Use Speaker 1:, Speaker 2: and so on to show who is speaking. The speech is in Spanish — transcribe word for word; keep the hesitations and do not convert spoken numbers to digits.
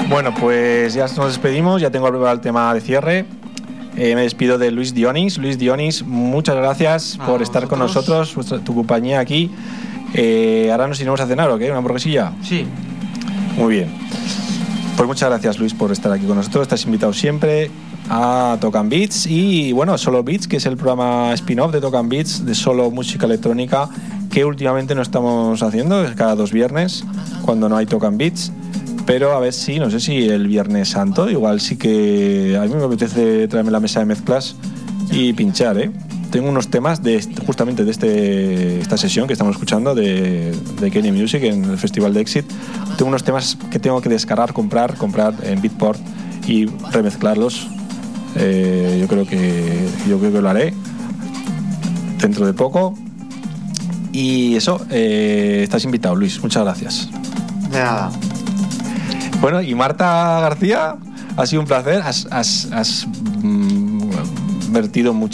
Speaker 1: Bueno, pues ya nos despedimos, ya tengo preparado el tema de cierre. Eh, me despido de Luis Dionis. Luis Dionis, muchas gracias
Speaker 2: a
Speaker 1: por estar
Speaker 2: vosotros.
Speaker 1: con nosotros, vuestra, tu compañía aquí. Eh, ahora nos iremos a cenar, ¿o qué? ¿Una hamburguesilla?
Speaker 2: Sí.
Speaker 1: Muy bien. Pues muchas gracias, Luis, por estar aquí con nosotros. Estás invitado siempre a Tocan Beats y, bueno, Solo Beats, que es el programa spin-off de Tocan Beats, de solo música electrónica, que últimamente no estamos haciendo, es cada dos viernes, cuando no hay Tocan Beats. Pero a ver si, no sé si el Viernes Santo, igual sí que a mí me apetece traerme la mesa de mezclas y pinchar, ¿eh? Tengo unos temas de justamente de este, esta sesión que estamos escuchando de, de Kenny Music en el Festival de Exit. Tengo unos temas que tengo que descargar, comprar, comprar en Beatport y remezclarlos. Eh, yo creo que yo creo que lo haré dentro de poco. Y eso, eh, estás invitado, Luis. Muchas gracias.
Speaker 2: De nada.
Speaker 1: Bueno, y Marta García, ha sido un placer. Has, has, has mm, vertido mucho